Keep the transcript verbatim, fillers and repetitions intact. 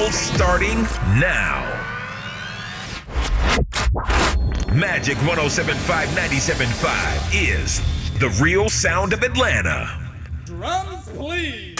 battle starting now. Magic one oh seven point five, ninety-seven point five is the real sound of Atlanta. Drums, please.